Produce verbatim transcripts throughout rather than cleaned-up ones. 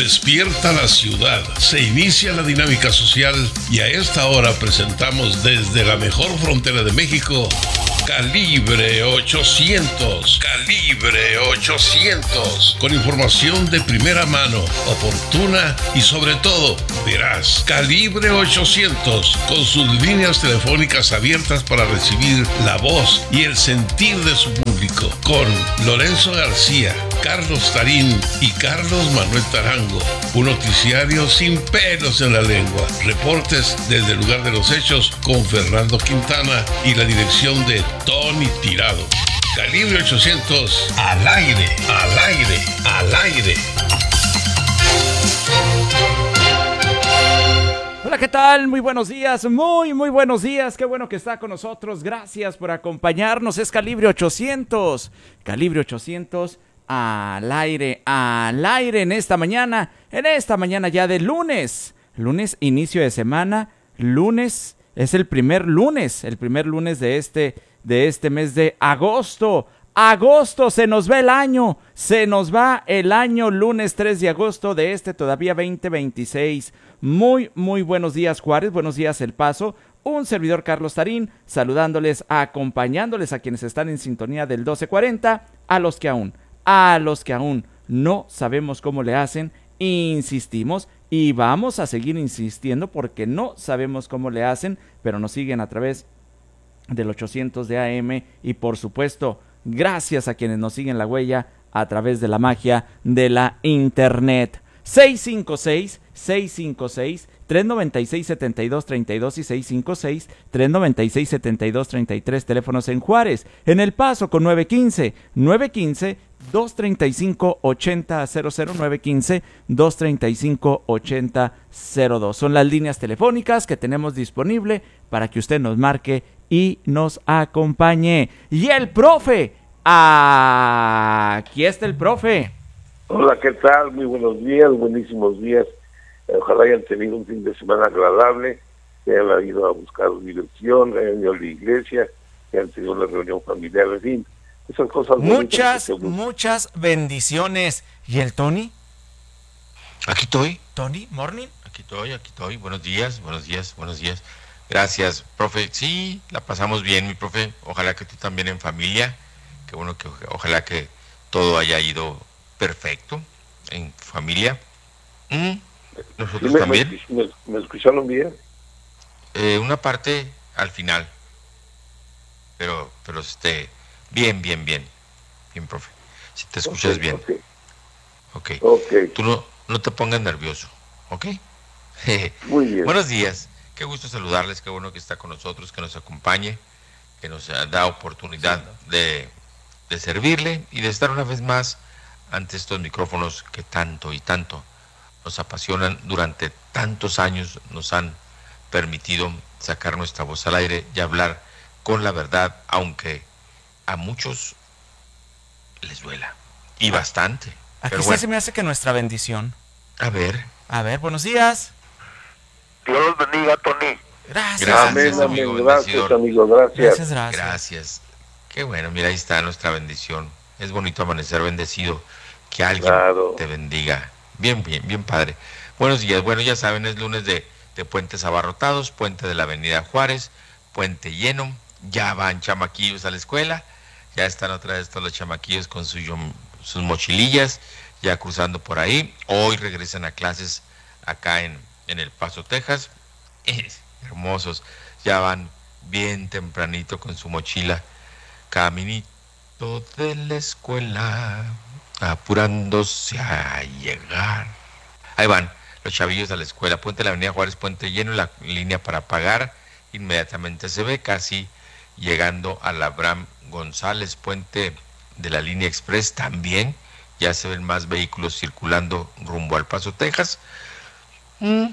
Despierta la ciudad, se inicia la dinámica social y a esta hora presentamos desde la mejor frontera de México, Calibre ochocientos, Calibre ochocientos, con información de primera mano, oportuna y sobre todo veraz. Calibre ochocientos, con sus líneas telefónicas abiertas para recibir la voz y el sentir de su público, con Lorenzo García, Carlos Tarín y Carlos Manuel Tarango. Un noticiario sin pelos en la lengua. Reportes desde el lugar de los hechos con Fernando Quintana y la dirección de Tony Tirado. Calibre ochocientos, al aire, al aire, al aire. Hola, ¿qué tal? Muy buenos días, muy, muy buenos días. Qué bueno que está con nosotros. Gracias por acompañarnos. Es Calibre ochocientos. Calibre ochocientos al aire, al aire en esta mañana. En esta mañana ya de lunes. Lunes, inicio de semana. Lunes, es el primer lunes. El primer lunes de este, de este mes de agosto. Agosto, se nos va el año. Se nos va el año, lunes tres de agosto de este todavía veinte veintiséis. Muy, muy buenos días, Juárez, buenos días, El Paso. Un servidor, Carlos Tarín, saludándoles, acompañándoles a quienes están en sintonía del doce cuarenta, a los que aún, a los que aún no sabemos cómo le hacen, insistimos y vamos a seguir insistiendo porque no sabemos cómo le hacen, pero nos siguen a través del ochocientos de A M y por supuesto, gracias a quienes nos siguen la huella a través de la magia de la internet. seis cinco seis, seis cinco seis, tres nueve seis, siete dos tres dos y seis cinco seis, tres nueve seis, siete dos tres tres, teléfonos en Juárez, en El Paso con nueve uno cinco, nueve uno cinco, dos tres cinco, ocho cero cero cero, nueve uno cinco, dos tres cinco, ocho cero cero dos. Son las líneas telefónicas que tenemos disponible para que usted nos marque y nos acompañe. Y el profe, aquí está el profe. Hola, ¿qué tal? Muy buenos días, buenísimos días. Ojalá hayan tenido un fin de semana agradable, que hayan ido a buscar diversión, hayan ido a la iglesia, que hayan tenido una reunión familiar, en fin, esas cosas. Muchas, muchas bendiciones. ¿Y el Tony? Aquí estoy. ¿Tony? ¿Morning? Aquí estoy, aquí estoy. Buenos días, buenos días, buenos días. Gracias, profe. Sí, la pasamos bien, mi profe. Ojalá que tú también en familia. Qué bueno que ojalá que todo haya ido perfecto en familia. ¿Mm? Nosotros ¿Sí me, también. Me, me escucharon bien? Eh, una parte al final. Pero, pero este, bien, bien, bien. Bien, profe. Si te escuchas okay, bien. Okay. Okay. ok. Tú no, no te pongas nervioso, ¿ok? Muy bien. Buenos días. Qué gusto saludarles. Qué bueno que está con nosotros, que nos acompañe, que nos da oportunidad de, de servirle y de estar una vez más ante estos micrófonos que tanto y tanto nos apasionan, durante tantos años nos han permitido sacar nuestra voz al aire y hablar con la verdad, aunque a muchos les duela, y bastante. Aquí pero sí bueno. Se me hace que nuestra bendición. A ver. A ver, buenos días. Dios los bendiga, Tony. Gracias. Gracias, amén, amigo, amén. Gracias, amigo, gracias. Gracias, gracias. Gracias. Qué bueno, mira, ahí está nuestra bendición. Es bonito amanecer bendecido. Que alguien claro. te bendiga. Bien, bien, bien padre. Buenos días. Bueno, ya saben, es lunes de, de puentes abarrotados, puente de la Avenida Juárez, puente lleno. Ya van chamaquillos a la escuela. Ya están otra vez todos los chamaquillos con su, sus mochilillas, ya cruzando por ahí. Hoy regresan a clases acá en, en El Paso, Texas. Es, hermosos. Ya van bien tempranito con su mochila. Caminito de la escuela, apurándose a llegar. Ahí van los chavillos a la escuela. Puente de la Avenida Juárez, puente lleno, la línea para pagar inmediatamente se ve, casi llegando a la Abraham González. Puente de la línea express también, ya se ven más vehículos circulando rumbo al Paso, Texas. Mm.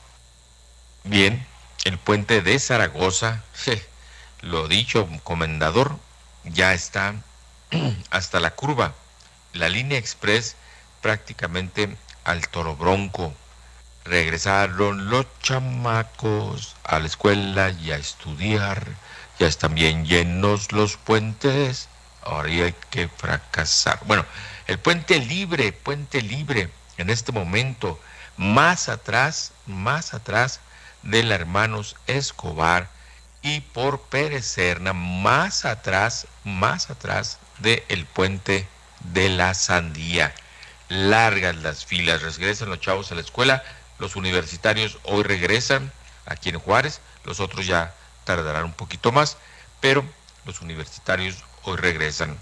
Bien, el puente de Zaragoza, je, lo dicho, comendador, ya está hasta la curva. La línea express prácticamente al Toro Bronco. Regresaron los chamacos a la escuela y a estudiar. Ya están bien llenos los puentes. Ahora hay que fracasar. Bueno, el puente libre, puente libre. en este momento, más atrás, más atrás de la Hermanos Escobar y por Pérez Serna, más atrás, más atrás del puente de la Sandía. Largas las filas, regresan los chavos a la escuela, los universitarios hoy regresan aquí en Juárez, los otros ya tardarán un poquito más, pero los universitarios hoy regresan.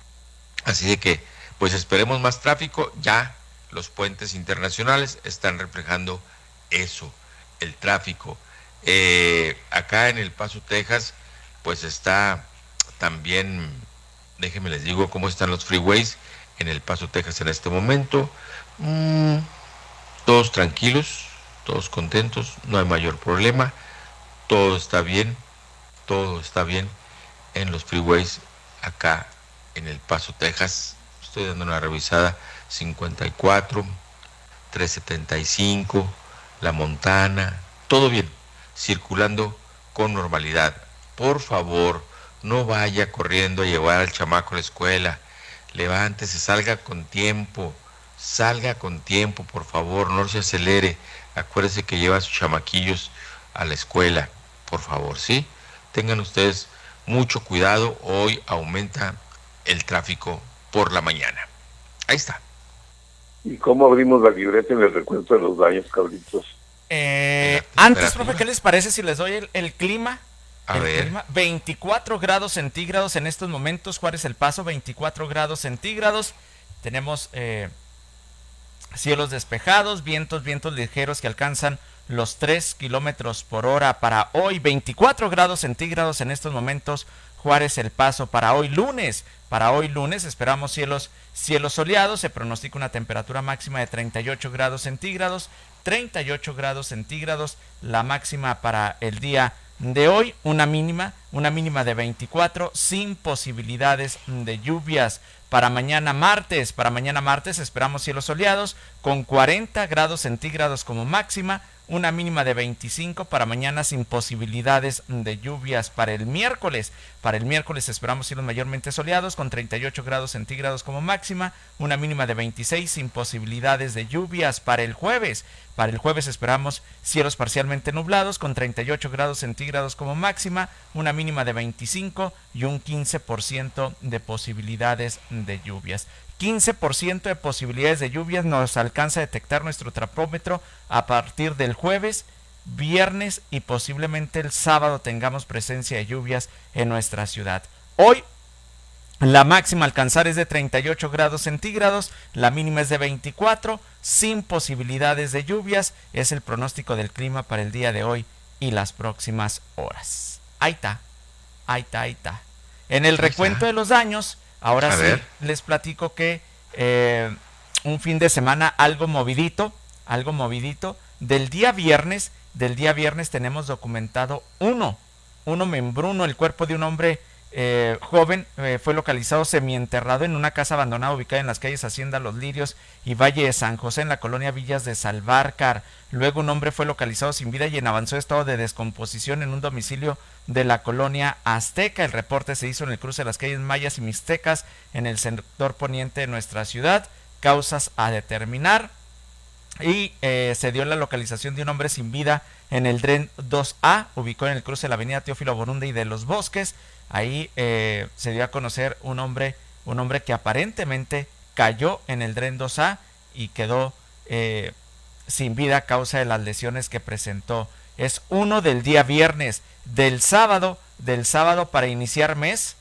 Así de que, pues esperemos más tráfico. Ya los puentes internacionales están reflejando eso, el tráfico. Eh, acá en El Paso, Texas, pues está también, déjenme les digo cómo están los freeways en El Paso, Texas en este momento. Mm, todos tranquilos, todos contentos, no hay mayor problema, todo está bien, todo está bien en los freeways acá en El Paso, Texas. Estoy dando una revisada. Cincuenta y cuatro, trescientos setenta y cinco, La Montana, todo bien, circulando con normalidad. Por favor, no vaya corriendo a llevar al chamaco a la escuela. Levántese, salga con tiempo, salga con tiempo, por favor, no se acelere. Acuérdese que lleva a sus chamaquillos a la escuela, por favor, ¿sí? Tengan ustedes mucho cuidado, hoy aumenta el tráfico por la mañana. Ahí está. ¿Y cómo abrimos la libreta en el recuento de los daños, Carlitos? Eh, Espérate, antes, espérate. profe, ¿qué les parece si les doy el, el clima? A el ver. clima, veinticuatro grados centígrados en estos momentos, Juárez El Paso, veinticuatro grados centígrados. Tenemos eh, cielos despejados, vientos, vientos ligeros que alcanzan los tres kilómetros por hora para hoy. veinticuatro grados centígrados en estos momentos, Juárez El Paso, para hoy lunes. Para hoy lunes esperamos cielos, cielos soleados, se pronostica una temperatura máxima de treinta y ocho grados centígrados, treinta y ocho grados centígrados, la máxima para el día de hoy, una mínima, una mínima de veinticuatro, sin posibilidades de lluvias. Para mañana martes, para mañana martes esperamos cielos soleados con cuarenta grados centígrados como máxima, una mínima de veinticinco, para mañana sin posibilidades de lluvias. Para el miércoles, para el miércoles esperamos cielos mayormente soleados con treinta y ocho grados centígrados como máxima, una mínima de veintiséis sin posibilidades de lluvias. Para el jueves, para el jueves esperamos cielos parcialmente nublados con treinta y ocho grados centígrados como máxima, una mínima de veinticinco y un quince por ciento de posibilidades de lluvias. quince por ciento de posibilidades de lluvias nos alcanza a detectar nuestro trapómetro a partir del jueves, viernes y posiblemente el sábado tengamos presencia de lluvias en nuestra ciudad. Hoy la máxima a alcanzar es de treinta y ocho grados centígrados, la mínima es de veinticuatro, sin posibilidades de lluvias. Es el pronóstico del clima para el día de hoy y las próximas horas. Ahí está, ahí está, ahí está. En el recuento de los daños, ahora sí les platico que eh, un fin de semana algo movidito, algo movidito. Del día viernes, del día viernes tenemos documentado uno, uno membruno, el cuerpo de un hombre Eh, joven eh, fue localizado semienterrado en una casa abandonada ubicada en las calles Hacienda Los Lirios y Valle de San José en la colonia Villas de Salvarcar. Luego un hombre fue localizado sin vida y en avanzado estado de descomposición en un domicilio de la colonia Azteca. El reporte se hizo en el cruce de las calles Mayas y Mixtecas en el sector poniente de nuestra ciudad. Causas a determinar. Y eh, se dio la localización de un hombre sin vida en el Dren dos A, ubicado en el cruce de la avenida Teófilo Borunda y de Los Bosques. Ahí eh, se dio a conocer un hombre, un hombre que aparentemente cayó en el Dren dos A y quedó eh, sin vida a causa de las lesiones que presentó. Es uno del día viernes. Del sábado, del sábado para iniciar mes,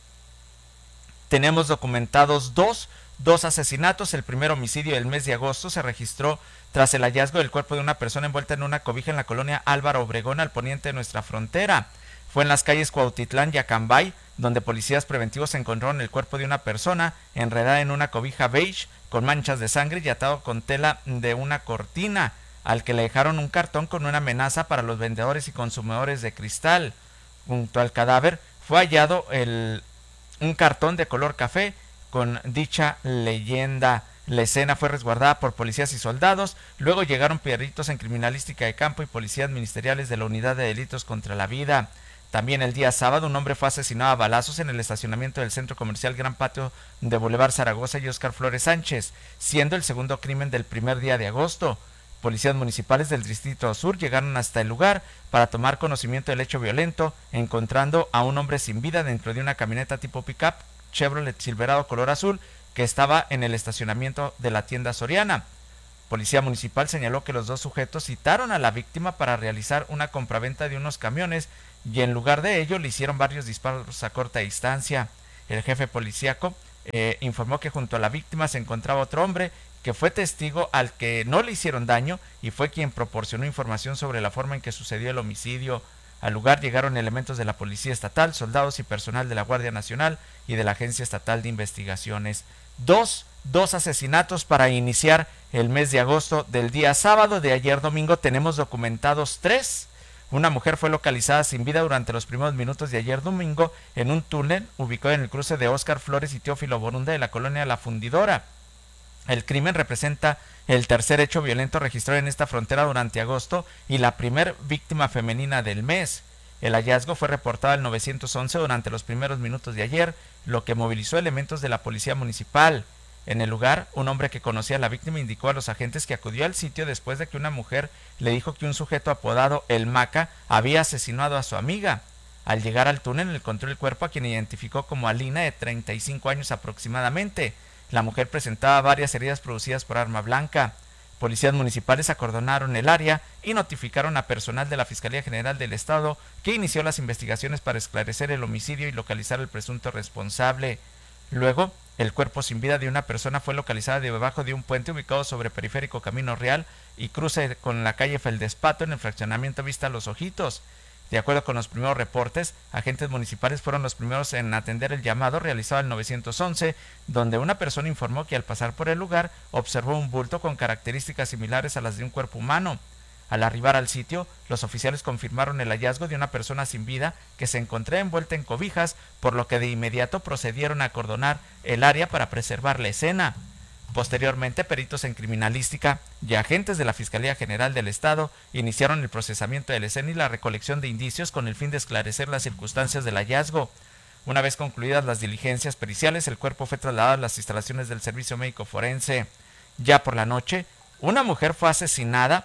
tenemos documentados dos, dos asesinatos. El primer homicidio del mes de agosto se registró tras el hallazgo del cuerpo de una persona envuelta en una cobija en la colonia Álvaro Obregón, al poniente de nuestra frontera. Fue en las calles Cuautitlán y Acambay, donde policías preventivos encontraron el cuerpo de una persona enredada en una cobija beige con manchas de sangre y atado con tela de una cortina, al que le dejaron un cartón con una amenaza para los vendedores y consumidores de cristal. Junto al cadáver fue hallado el, un cartón de color café con dicha leyenda. La escena fue resguardada por policías y soldados. Luego llegaron peritos en criminalística de campo y policías ministeriales de la Unidad de Delitos contra la Vida. También el día sábado un hombre fue asesinado a balazos en el estacionamiento del centro comercial Gran Patio de Boulevard Zaragoza y Óscar Flores Sánchez, siendo el segundo crimen del primer día de agosto. Policías municipales del Distrito Sur llegaron hasta el lugar para tomar conocimiento del hecho violento, encontrando a un hombre sin vida dentro de una camioneta tipo pick-up Chevrolet Silverado color azul que estaba en el estacionamiento de la tienda Soriana. Policía municipal señaló que los dos sujetos citaron a la víctima para realizar una compraventa de unos camiones y en lugar de ello le hicieron varios disparos a corta distancia. El jefe policíaco eh, informó que junto a la víctima se encontraba otro hombre que fue testigo al que no le hicieron daño y fue quien proporcionó información sobre la forma en que sucedió el homicidio. Al lugar llegaron elementos de la Policía Estatal, soldados y personal de la Guardia Nacional y de la Agencia Estatal de Investigaciones. Dos, dos asesinatos para iniciar el mes de agosto. Del día sábado de ayer domingo tenemos documentados tres. Una mujer fue localizada sin vida durante los primeros minutos de ayer domingo en un túnel ubicado en el cruce de Óscar Flores y Teófilo Borunda de la colonia La Fundidora. El crimen representa el tercer hecho violento registrado en esta frontera durante agosto y la primer víctima femenina del mes. El hallazgo fue reportado al nueve once durante los primeros minutos de ayer, lo que movilizó elementos de la policía municipal. En el lugar, un hombre que conocía a la víctima indicó a los agentes que acudió al sitio después de que una mujer le dijo que un sujeto apodado El Maca había asesinado a su amiga. Al llegar al túnel, encontró el cuerpo a quien identificó como Alina, de treinta y cinco años aproximadamente. La mujer presentaba varias heridas producidas por arma blanca. Policías municipales acordonaron el área y notificaron a personal de la Fiscalía General del Estado, que inició las investigaciones para esclarecer el homicidio y localizar al presunto responsable. Luego, el cuerpo sin vida de una persona fue localizado debajo de un puente ubicado sobre Periférico Camino Real y cruce con la calle Feldespato en el fraccionamiento Vista Los Ojitos. De acuerdo con los primeros reportes, agentes municipales fueron los primeros en atender el llamado realizado al nueve once, donde una persona informó que al pasar por el lugar observó un bulto con características similares a las de un cuerpo humano. Al arribar al sitio, los oficiales confirmaron el hallazgo de una persona sin vida que se encontraba envuelta en cobijas, por lo que de inmediato procedieron a acordonar el área para preservar la escena. Posteriormente, peritos en criminalística y agentes de la Fiscalía General del Estado iniciaron el procesamiento de la escena y la recolección de indicios con el fin de esclarecer las circunstancias del hallazgo. Una vez concluidas las diligencias periciales, el cuerpo fue trasladado a las instalaciones del Servicio Médico Forense. Ya por la noche, una mujer fue asesinada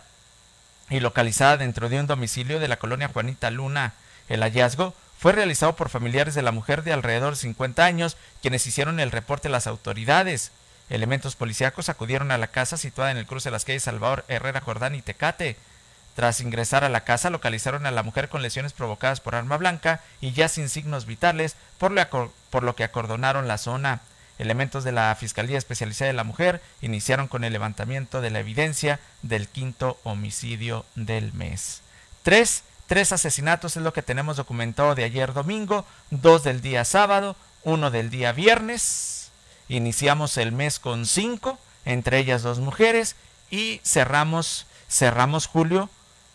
y localizada dentro de un domicilio de la colonia Juanita Luna. El hallazgo fue realizado por familiares de la mujer de alrededor de cincuenta años, quienes hicieron el reporte a las autoridades. Elementos policíacos acudieron a la casa situada en el cruce de las calles Salvador Herrera Jordán y Tecate. Tras ingresar a la casa, localizaron a la mujer con lesiones provocadas por arma blanca y ya sin signos vitales, por lo, por lo que acordonaron la zona. Elementos de la Fiscalía Especializada de la Mujer iniciaron con el levantamiento de la evidencia del quinto homicidio del mes. Tres, tres asesinatos es lo que tenemos documentado de ayer domingo, dos del día sábado, uno del día viernes. Iniciamos el mes con cinco, entre ellas dos mujeres, y cerramos, cerramos julio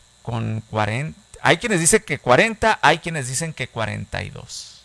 con cuarenta. Hay quienes dicen que cuarenta, hay quienes dicen que cuarenta y dos.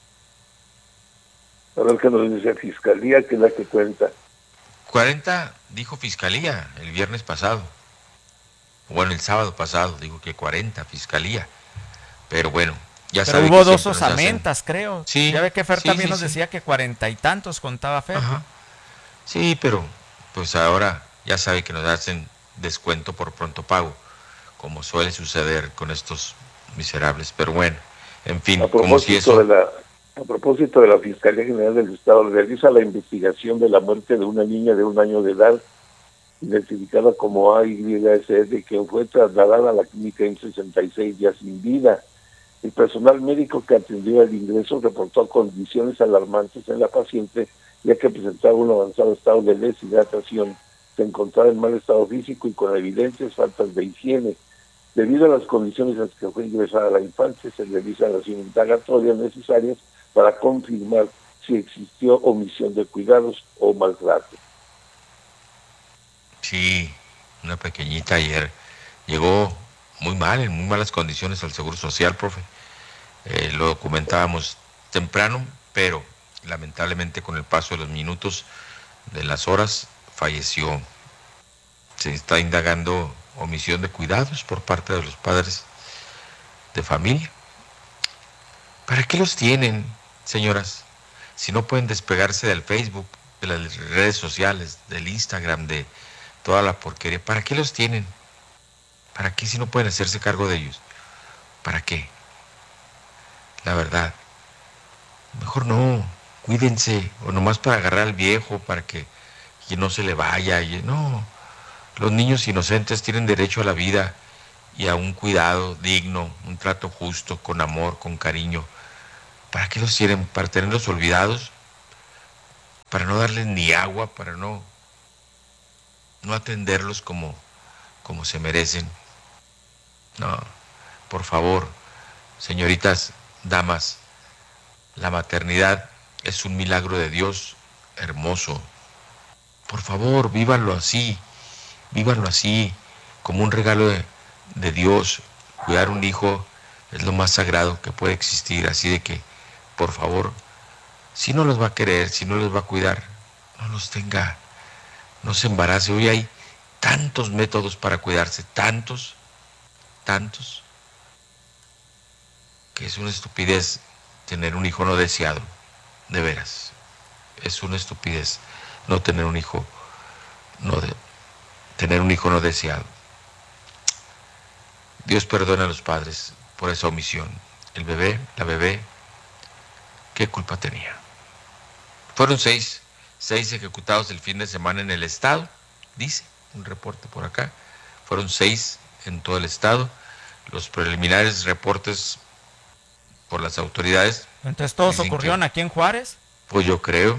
A ver qué nos dice Fiscalía, que es la que cuenta. cuarenta dijo Fiscalía el viernes pasado. Bueno, el sábado pasado dijo que cuarenta Fiscalía. Pero bueno, ya Pero sabe hubo que dos siempre nos osamentas, hacen... creo. Sí, ya ve que Fer sí, también sí, nos sí. decía que cuarenta y tantos contaba Fer. Ajá. Sí, pero pues ahora ya sabe que nos hacen descuento por pronto pago, como suele suceder con estos miserables. Pero bueno, en fin, A como si propósito, eso... de la, a propósito de la Fiscalía General del Estado, realiza la investigación de la muerte de una niña de un año de edad, identificada como A Y S D, que fue trasladada a la clínica en sesenta y seis días sin vida. El personal médico que atendió el ingreso reportó condiciones alarmantes en la paciente, ya que presentaba un avanzado estado de deshidratación, se encontraba en mal estado físico y con evidentes faltas de higiene. Debido a las condiciones en las que fue ingresada la infante, se realizan las indagatorias necesarias para confirmar si existió omisión de cuidados o maltrato. Sí, una pequeñita ayer llegó muy mal, en muy malas condiciones al Seguro Social, profe. Eh, lo documentábamos temprano, pero lamentablemente con el paso de los minutos, de las horas, falleció. Se está indagando omisión de cuidados por parte de los padres de familia ¿Para qué los tienen, señoras? Si no pueden despegarse del Facebook, de las redes sociales, del Instagram, de toda la porquería. ¿Para qué los tienen? ¿Para qué si no pueden hacerse cargo de ellos? ¿Para qué? La verdad. Mejor no, cuídense. O nomás para agarrar al viejo, para que, que no se le vaya. Y, no, los niños inocentes tienen derecho a la vida y a un cuidado digno, un trato justo, con amor, con cariño. ¿Para qué los tienen? ¿Para tenerlos olvidados? ¿Para no darles ni agua? ¿Para no, no atenderlos como, como se merecen? No, por favor, señoritas, damas, la maternidad es un milagro de Dios hermoso. Por favor, vívanlo así, vívanlo así, como un regalo de, de Dios. Cuidar un hijo es lo más sagrado que puede existir, así de que, por favor, si no los va a querer, si no los va a cuidar, no los tenga, no se embarace. Hoy hay tantos métodos para cuidarse, tantos, tantos, que es una estupidez tener un hijo no deseado, de veras. Es una estupidez no tener un hijo, no de, tener un hijo no deseado. Dios perdona a los padres por esa omisión. El bebé, la bebé, ¿qué culpa tenía? Fueron seis, seis ejecutados el fin de semana en el estado, dice un reporte por acá. Fueron seis en todo el estado. Los preliminares reportes por las autoridades. Entonces todos ocurrieron que, aquí en Juárez. Pues yo creo.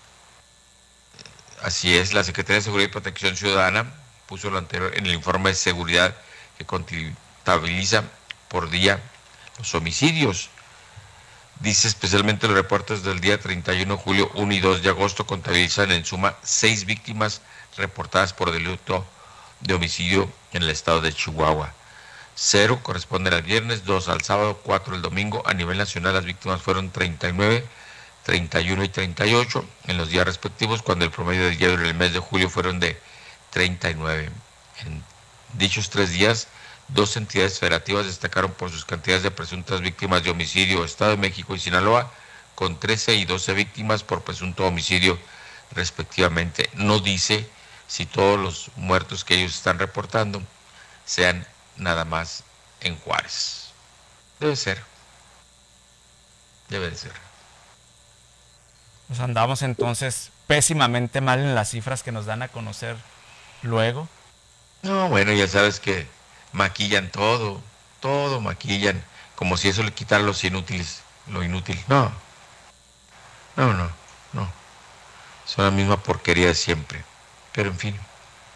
Así es, la Secretaría de Seguridad y Protección Ciudadana puso lo anterior en el informe de seguridad que contabiliza por día los homicidios. Dice especialmente los reportes del día treinta y uno de julio, uno y dos de agosto contabilizan en suma seis víctimas reportadas por delito de homicidio en el estado de Chihuahua. Cero corresponden al viernes, dos al sábado, cuatro el domingo. A nivel nacional las víctimas fueron treinta y nueve, treinta y uno y treinta y ocho en los días respectivos, cuando el promedio de día en el mes de julio fueron de treinta y nueve. En dichos tres días, dos entidades federativas destacaron por sus cantidades de presuntas víctimas de homicidio, Estado de México y Sinaloa, con trece y doce víctimas por presunto homicidio respectivamente. No dice si todos los muertos que ellos están reportando sean nada más en Juárez. Debe ser. Debe de ser. Pues andamos entonces pésimamente mal en las cifras que nos dan a conocer luego. No, bueno, ya sabes que maquillan todo, todo maquillan, como si eso le quitara los inútiles, lo inútil. No, no, no, no. Son la misma porquería de siempre. Pero en fin,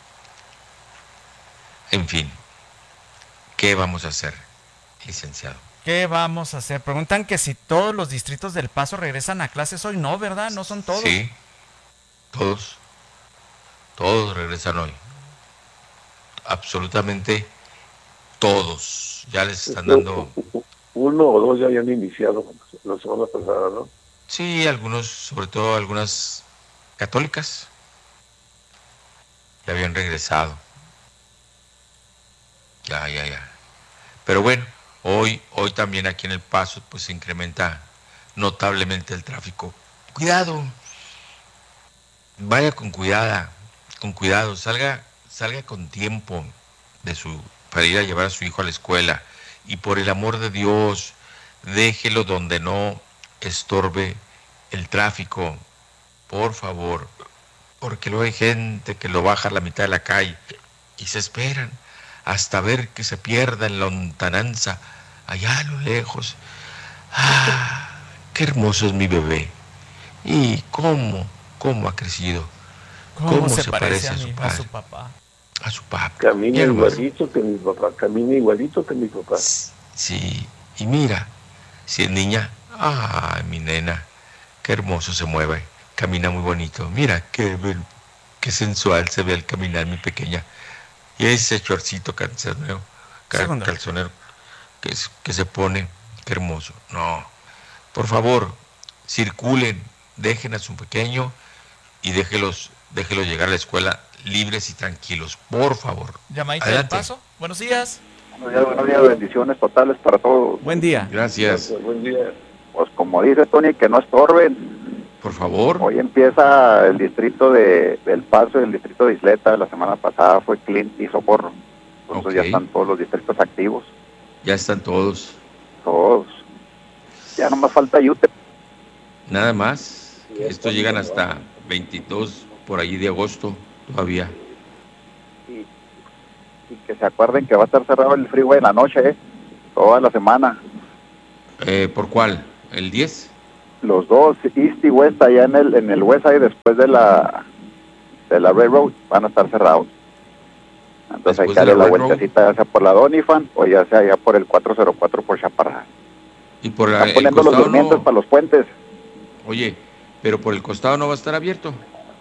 en fin, ¿qué vamos a hacer, licenciado? ¿Qué vamos a hacer? Preguntan que si todos los distritos del Paso regresan a clases hoy. No, ¿verdad? No son todos. Sí, todos, todos regresan hoy. Absolutamente todos. Ya les están dando... Uno o dos ya habían iniciado la semana pasada, ¿no? Sí, algunos, sobre todo algunas católicas, ya habían regresado. Ya, ya, ya. Pero bueno, hoy, hoy también aquí en El Paso, pues se incrementa notablemente el tráfico. Cuidado. Vaya con cuidado, con cuidado, salga, salga con tiempo de su, para ir a llevar a su hijo a la escuela. Y por el amor de Dios, déjelo donde no estorbe el tráfico, por favor, porque luego hay gente que lo baja a la mitad de la calle y se esperan hasta ver que se pierda en la lontananza, allá a lo lejos. ¡Ah! ¡Qué hermoso es mi bebé! Y cómo, cómo ha crecido, cómo, ¿Cómo se, se parece, parece a, mi, a, su a su papá. A su papá. Camina igualito que mi papá, camina igualito que mi papá. Sí, y mira, si es niña, ¡ay, mi nena! ¡Qué hermoso se mueve! Camina muy bonito. Mira, qué, qué sensual se ve al caminar, mi pequeña. Y ese chorcito calzonero, cal, calzonero que, que se pone, qué hermoso. No, por favor, circulen, dejen a su pequeño y déjelos, déjelos llegar a la escuela libres y tranquilos, por favor. Llamadita del Paso. Buenos días. Buenos días, buenos días, bendiciones totales para todos. Buen día. Gracias. Gracias. Buen día. como dice Tony, que no estorben. Por favor. Hoy empieza el distrito de del Paso y el distrito de Isleta. La semana pasada fue Clint y Socorro. Entonces Ok. ya están todos los distritos activos. Ya están todos. Todos. Ya no más falta Utah. Nada más. Estos llegan hasta veintidós por allí de agosto todavía. Y, y que se acuerden que va a estar cerrado el freeway en la noche, ¿eh? Toda la semana. Eh, ¿Por cuál? ¿El diez? Los dos, East y West, allá en el en el West Side, después de la de la Railroad, van a estar cerrados. Entonces hay Después que de darle la la Railroad. vueltecita, ya sea por la Doniphan o ya sea allá por el cuatrocientos cuatro por Chaparral. Y por la, Están el poniendo los costado durmientes no... para los puentes. Oye, pero por el costado no va a estar abierto.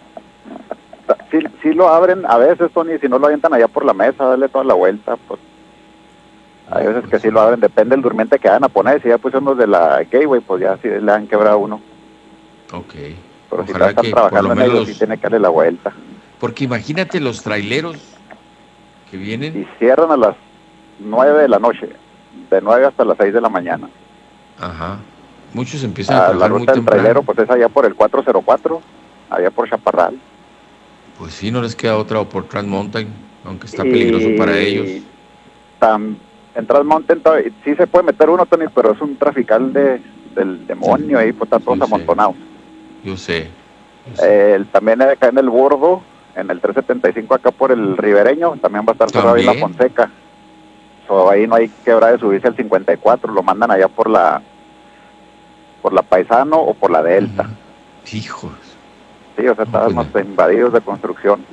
Sí, sí lo abren a veces, Tony, si no lo avientan allá por la mesa, darle toda la vuelta, pues. Hay veces que sí lo abren, depende del durmiente que vayan a poner. Si ya pusieron los de la Gateway, pues ya sí le han quebrado uno. Ok. Pero si Ojalá están que por trabajando lo en ellos, menos... sí tiene que darle la vuelta. Porque imagínate los traileros que Y vienen. cierran a las nueve de la noche, de nueve hasta las seis de la mañana. Ajá. Muchos empiezan a A la trabajar muy ruta del temprano. trailero, pues es allá por el cuatrocientos cuatro, allá por Chaparral. Pues sí, no les queda otra, o por Trans Mountain, aunque está Y peligroso para ellos. Tam, en Trans Mountain todavía- sí se puede meter uno, Tony, pero es un trafical de, del demonio ahí, pues están todos Yo sé. amontonados. Yo sé. yo sé. Eh, el- también acá en el Bordo, en el trescientos setenta y cinco acá por el Ribereño, también va a estar cerrado ahí la ¿También? Fonseca. So, ahí no hay quebrada de subirse al cincuenta y cuatro, lo mandan allá por la por la Paisano o por la Delta. Ujú. Hijos. Sí, o sea, No, estaban pues más invadidos de construcción.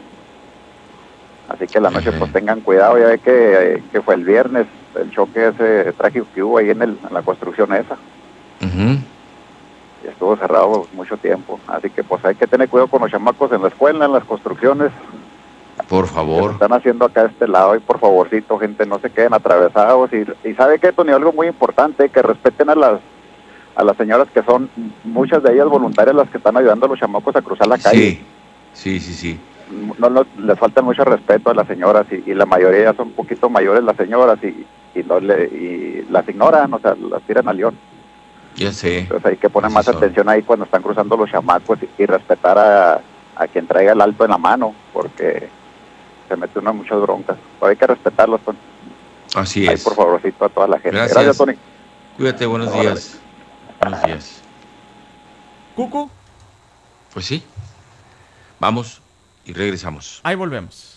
Así que la noche Ajá. pues tengan cuidado, ya ve que, eh, que fue el viernes el choque ese trágico que hubo ahí en, el, en la construcción esa. Ujú. Y estuvo cerrado mucho tiempo. Así que pues hay que tener cuidado con los chamacos en la escuela, en las construcciones. Por Que se favor. están haciendo acá de este lado y por favorcito, gente, no se queden atravesados. Y, y sabe que, Tony, algo muy importante, que respeten a las a las señoras que son, muchas de ellas voluntarias, las que están ayudando a los chamacos a cruzar la calle. Sí, sí, sí, sí. No, no les falta mucho respeto a las señoras y, y la mayoría ya son un poquito mayores las señoras y, y, no le, y las ignoran, o sea, las tiran al león. Ya sé. Entonces hay que poner Así más son. atención ahí cuando están cruzando los chamacos y, y respetar a, a quien traiga el alto en la mano, porque se mete uno en muchas broncas. Pero hay que respetarlos, Tony. Así Ahí, es. por favorcito a toda la gente. Gracias. Gracias, Tony. Cuídate, buenos Órale. días. Buenos días. Cucu, Pues sí. Vamos y regresamos. ahí volvemos.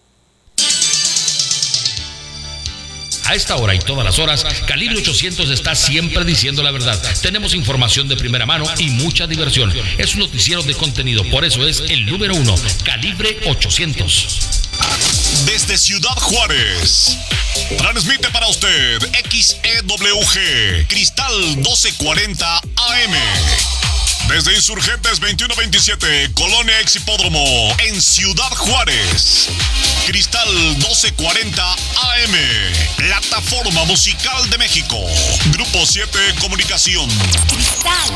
A esta hora y todas las horas, Calibre ochocientos está siempre diciendo la verdad. Tenemos información de primera mano y mucha diversión. Es un noticiero de contenido, por eso es el número uno, Calibre ochocientos. Desde Ciudad Juárez, transmite para usted X E W G, Cristal doce cuarenta A M. Desde Insurgentes veintiuno veintisiete, Colonia Ex Hipódromo, en Ciudad Juárez. Cristal doce cuarenta A M, plataforma musical de México. Grupo siete Comunicación. Cristal.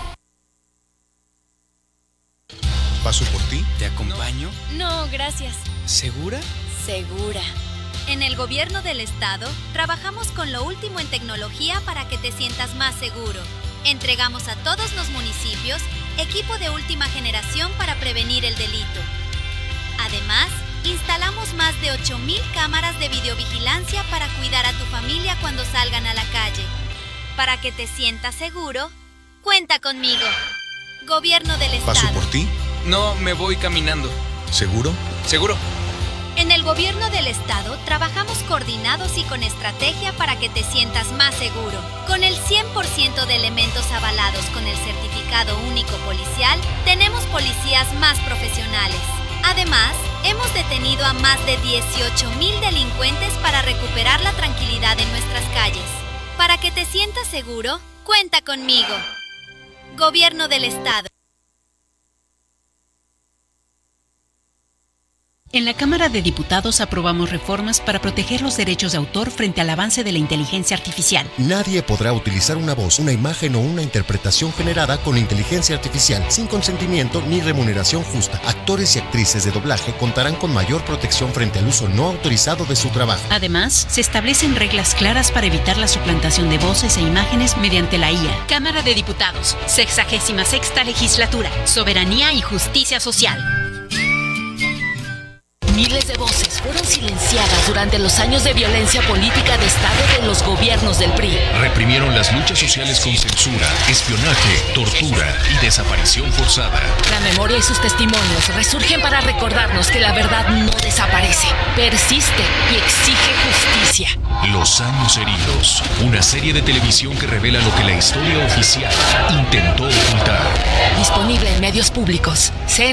¿Paso por ti? ¿Te acompaño? No, gracias. ¿Segura? Segura. En el gobierno del estado, trabajamos con lo último en tecnología para que te sientas más seguro. Entregamos a todos los municipios equipo de última generación para prevenir el delito. Además, instalamos más de ocho mil cámaras de videovigilancia para cuidar a tu familia cuando salgan a la calle. Para que te sientas seguro, cuenta conmigo. Gobierno del estado. ¿Paso por ti? No, me voy caminando. ¿Seguro? ¿Seguro? En el gobierno del estado trabajamos coordinados y con estrategia para que te sientas más seguro. Con el cien por ciento de elementos avalados con el certificado único policial, tenemos policías más profesionales. Además, hemos detenido a más de dieciocho mil delincuentes para recuperar la tranquilidad en nuestras calles. Para que te sientas seguro, cuenta conmigo. Gobierno del estado. En la Cámara de Diputados aprobamos reformas para proteger los derechos de autor frente al avance de la inteligencia artificial. Nadie podrá utilizar una voz, una imagen o una interpretación generada con inteligencia artificial sin consentimiento ni remuneración justa. Actores y actrices de doblaje contarán con mayor protección frente al uso no autorizado de su trabajo. Además, se establecen reglas claras para evitar la suplantación de voces e imágenes mediante la I A. Cámara de Diputados, sexagésima sexta legislatura, soberanía y justicia social. Miles de voces fueron silenciadas durante los años de violencia política de Estado de los gobiernos del P R I. Reprimieron las luchas sociales con censura, espionaje, tortura y desaparición forzada. La memoria y sus testimonios resurgen para recordarnos que la verdad no desaparece, persiste y exige justicia. Los años heridos, una serie de televisión que revela lo que la historia oficial intentó ocultar. Disponible en medios públicos. C N